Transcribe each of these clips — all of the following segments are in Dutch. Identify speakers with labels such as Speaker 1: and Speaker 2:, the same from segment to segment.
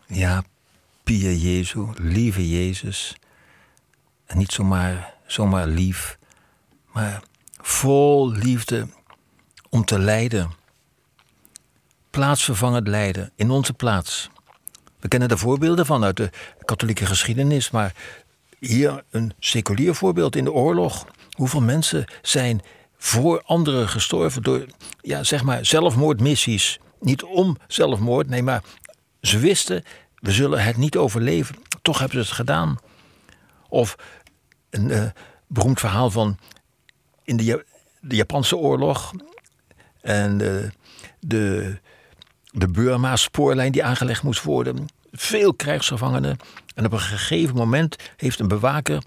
Speaker 1: Ja, Pia Jezu, lieve Jezus. En niet zomaar lief, maar vol liefde om te lijden. Plaatsvervangend lijden, in onze plaats. We kennen er voorbeelden van uit de katholieke geschiedenis, maar hier een seculier voorbeeld in de oorlog. Hoeveel mensen zijn voor anderen gestorven door, zelfmoordmissies. Niet om zelfmoord, nee, maar ze wisten, we zullen het niet overleven. Toch hebben ze het gedaan. Of een beroemd verhaal van in de Japanse oorlog en de Burma-spoorlijn die aangelegd moest worden. Veel krijgsgevangenen. En op een gegeven moment heeft een bewaker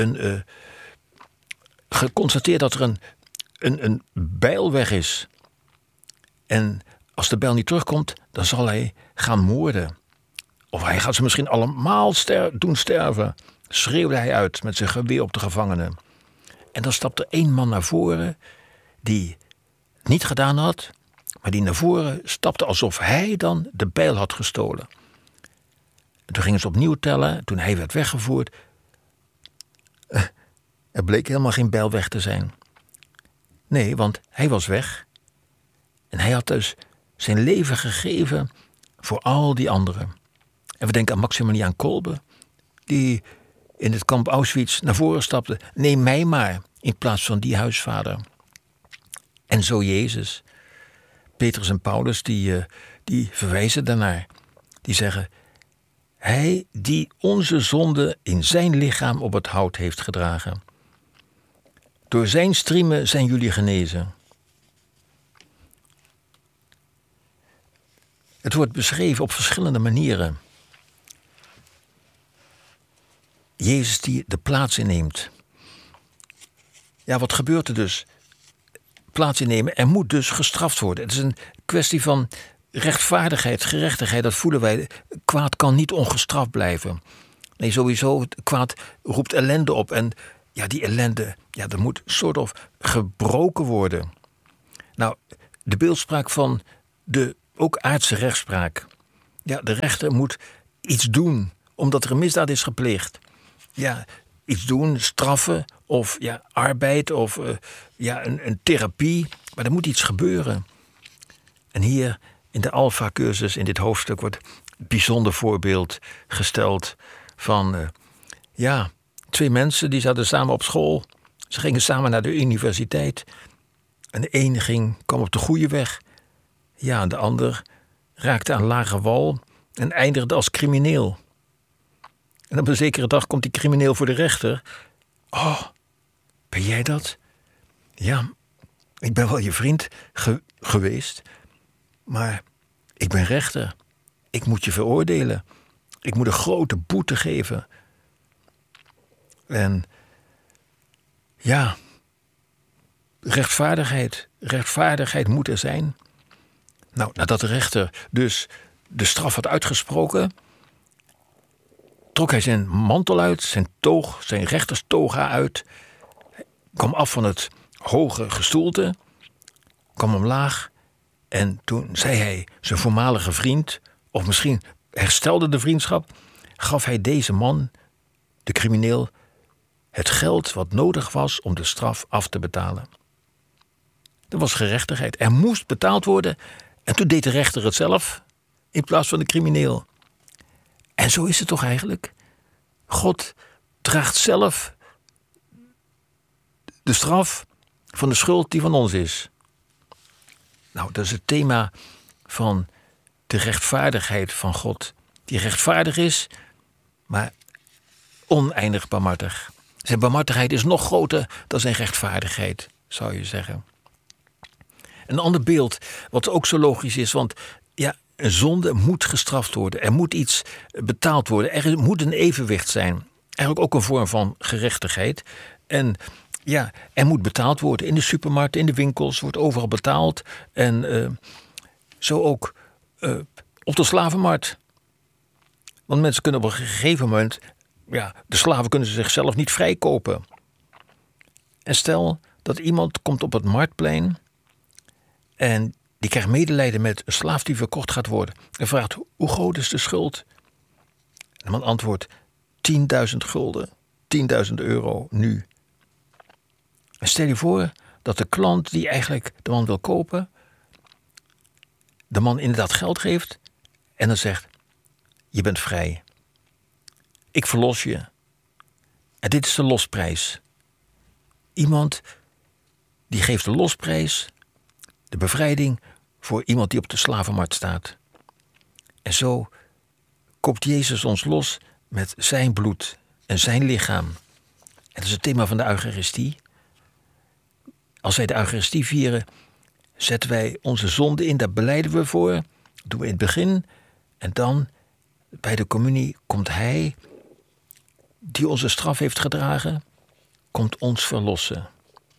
Speaker 1: geconstateerd dat er een bijl weg is. En als de bijl niet terugkomt, dan zal hij gaan moorden. Of hij gaat ze misschien allemaal doen sterven. Schreeuwde hij uit met zijn geweer op de gevangenen. En dan stapte 1 man naar voren die het niet gedaan had, maar die naar voren stapte alsof hij dan de bijl had gestolen. En toen gingen ze opnieuw tellen. Toen hij werd weggevoerd, er bleek helemaal geen bijl weg te zijn. Nee, want hij was weg. En hij had dus zijn leven gegeven voor al die anderen. En we denken aan Maximiliaan Kolbe, die in het kamp Auschwitz naar voren stapte. Neem mij maar, in plaats van die huisvader. En zo Jezus. Petrus en Paulus, die verwijzen daarnaar. Die zeggen, hij die onze zonde in zijn lichaam op het hout heeft gedragen. Door zijn striemen zijn jullie genezen. Het wordt beschreven op verschillende manieren. Jezus die de plaats inneemt. Ja, wat gebeurt er dus? Plaats innemen, er moet dus gestraft worden. Het is een kwestie van rechtvaardigheid, gerechtigheid, dat voelen wij. Kwaad kan niet ongestraft blijven. Nee, sowieso, kwaad roept ellende op. En ja, die ellende, er moet soort of gebroken worden. Nou, de beeldspraak van de ook aardse rechtspraak. Ja, de rechter moet iets doen, omdat er een misdaad is gepleegd. Ja, iets doen, straffen of arbeid of een therapie. Maar er moet iets gebeuren. En hier in de Alpha-cursus, in dit hoofdstuk, wordt een bijzonder voorbeeld gesteld van 2 mensen die zaten samen op school. Ze gingen samen naar de universiteit. En de ene kwam op de goede weg. Ja, en de ander raakte aan lage wal en eindigde als crimineel. En op een zekere dag komt die crimineel voor de rechter. Oh, ben jij dat? Ja, ik ben wel je vriend geweest, maar ik ben rechter. Ik moet je veroordelen. Ik moet een grote boete geven. En ja, rechtvaardigheid moet er zijn. Nou, nadat de rechter dus de straf had uitgesproken, trok hij zijn mantel uit, zijn rechterstoga uit, kwam af van het hoge gestoelte, kwam omlaag en toen zei hij zijn voormalige vriend, of misschien herstelde de vriendschap, gaf hij deze man, de crimineel, het geld wat nodig was om de straf af te betalen. Er was gerechtigheid. Er moest betaald worden. En toen deed de rechter het zelf, in plaats van de crimineel. En zo is het toch eigenlijk? God draagt zelf de straf van de schuld die van ons is. Nou, dat is het thema van de rechtvaardigheid van God. Die rechtvaardig is, maar oneindig barmhartig. Zijn barmhartigheid is nog groter dan zijn rechtvaardigheid, zou je zeggen. Een ander beeld, wat ook zo logisch is, want een zonde moet gestraft worden. Er moet iets betaald worden. Er moet een evenwicht zijn. Eigenlijk ook een vorm van gerechtigheid. En er moet betaald worden. In de supermarkt, in de winkels, wordt overal betaald. En zo ook op de slavenmarkt. Want mensen kunnen op een gegeven moment, de slaven kunnen zichzelf niet vrijkopen. En stel dat iemand komt op het marktplein en die krijgt medelijden met een slaaf die verkocht gaat worden. En vraagt, hoe groot is de schuld? De man antwoordt, 10.000 gulden, 10.000 euro nu. En stel je voor dat de klant die eigenlijk de man wil kopen, de man inderdaad geld geeft en dan zegt, je bent vrij. Ik verlos je. En dit is de losprijs. Iemand die geeft de losprijs, de bevrijding voor iemand die op de slavenmarkt staat. En zo koopt Jezus ons los met zijn bloed en zijn lichaam. En dat is het thema van de Eucharistie. Als wij de Eucharistie vieren, zetten wij onze zonde in, daar belijden we voor. Dat doen we in het begin. En dan, bij de communie, komt Hij, die onze straf heeft gedragen, komt ons verlossen.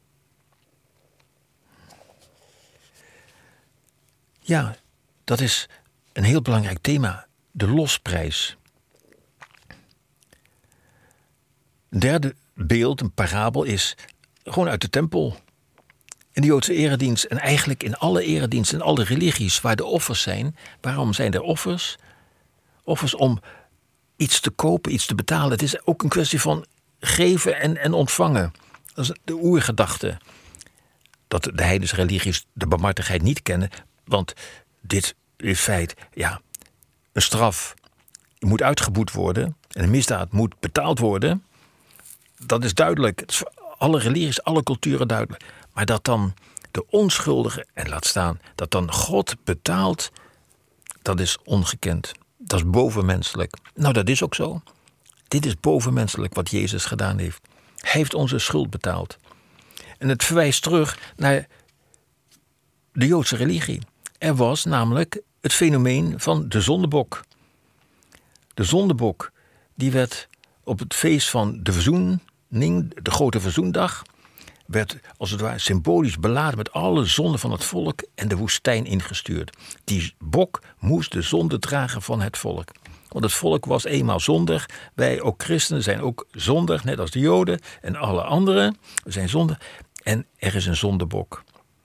Speaker 1: Ja, dat is een heel belangrijk thema, de losprijs. Een derde beeld, een parabel, is gewoon uit de tempel. In de Joodse eredienst en eigenlijk in alle erediensten en alle religies waar de offers zijn. Waarom zijn er offers? Offers om iets te kopen, iets te betalen. Het is ook een kwestie van geven en ontvangen. Dat is de oergedachte. Dat de heidense religies de barmhartigheid niet kennen. Want dit is feit, ja, een straf moet uitgeboet worden. En een misdaad moet betaald worden. Dat is duidelijk. Het is voor alle religies, alle culturen duidelijk. Maar dat dan de onschuldige, en laat staan, dat dan God betaalt, dat is ongekend. Dat is bovenmenselijk. Nou, dat is ook zo. Dit is bovenmenselijk wat Jezus gedaan heeft. Hij heeft onze schuld betaald. En het verwijst terug naar de Joodse religie. Er was namelijk het fenomeen van de zondebok. De zondebok, die werd op het feest van de verzoening, de grote verzoendag, werd als het ware symbolisch beladen met alle zonden van het volk en de woestijn ingestuurd. Die bok moest de zonde dragen van het volk. Want het volk was eenmaal zondig. Wij, ook christenen, zijn ook zondig, net als de Joden en alle anderen. We zijn zondig. En er is een zondebok.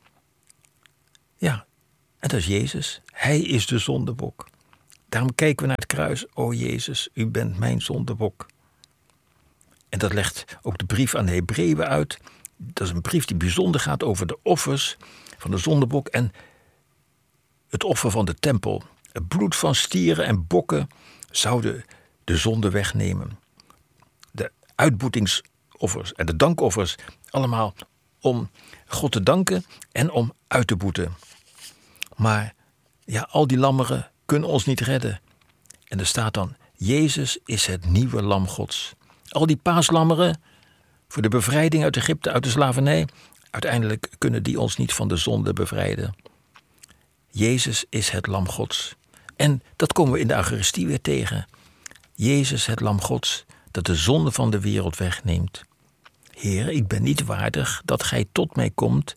Speaker 1: Ja, en dat is Jezus. Hij is de zondebok. Daarom kijken we naar het kruis. O Jezus, u bent mijn zondebok. En dat legt ook de brief aan de Hebreeën uit. Dat is een brief die bijzonder gaat over de offers van de zondebok en het offer van de tempel. Het bloed van stieren en bokken zouden de zonde wegnemen. De uitboetingsoffers en de dankoffers, allemaal om God te danken en om uit te boeten. Maar ja, al die lammeren kunnen ons niet redden. En er staat dan, Jezus is het nieuwe lam Gods. Al die paaslammeren voor de bevrijding uit Egypte, uit de slavernij, uiteindelijk kunnen die ons niet van de zonde bevrijden. Jezus is het lam Gods. En dat komen we in de Eucharistie weer tegen. Jezus, het lam Gods, dat de zonde van de wereld wegneemt. Heer, ik ben niet waardig dat gij tot mij komt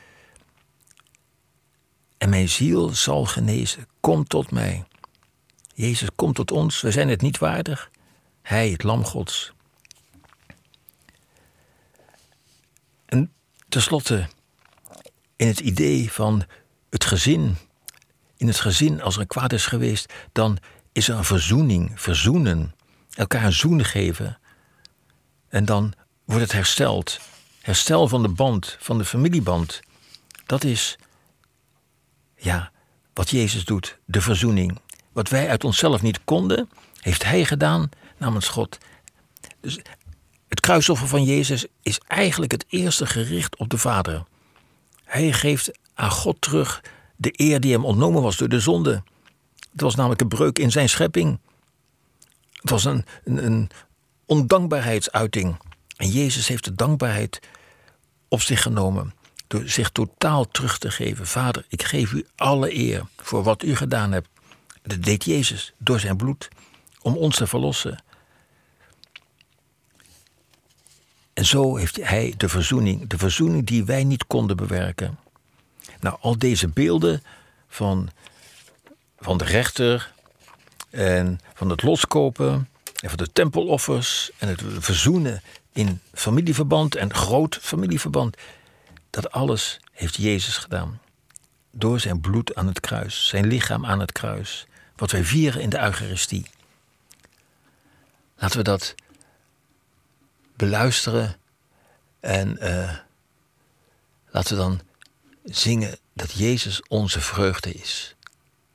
Speaker 1: en mijn ziel zal genezen. Kom tot mij. Jezus, kom tot ons. We zijn het niet waardig. Hij, het lam Gods. En tenslotte, in het idee van het gezin. In het gezin, als er kwaad is geweest, dan is er een verzoening, verzoenen. Elkaar een zoen geven. En dan wordt het hersteld. Herstel van de band, van de familieband. Dat is, ja, wat Jezus doet, de verzoening. Wat wij uit onszelf niet konden, heeft Hij gedaan namens God. Dus het kruisoffer van Jezus is eigenlijk het eerste gericht op de Vader. Hij geeft aan God terug de eer die hem ontnomen was door de zonde. Het was namelijk een breuk in zijn schepping. Het was een ondankbaarheidsuiting. En Jezus heeft de dankbaarheid op zich genomen door zich totaal terug te geven. Vader, ik geef u alle eer voor wat u gedaan hebt. Dat deed Jezus door zijn bloed om ons te verlossen. En zo heeft hij de verzoening die wij niet konden bewerken. Nou, al deze beelden van de rechter en van het loskopen en van de tempeloffers en het verzoenen in familieverband en groot familieverband, dat alles heeft Jezus gedaan. Door zijn bloed aan het kruis, zijn lichaam aan het kruis. Wat wij vieren in de Eucharistie. Laten we dat beluisteren en laten we dan zingen dat Jezus onze vreugde is.